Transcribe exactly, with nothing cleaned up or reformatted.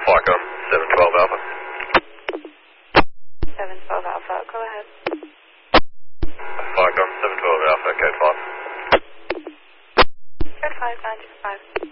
Falcon seven twelve Alpha. seven twelve Alpha, go ahead. Falcon seven twelve Alpha, code five. Code five nine two five.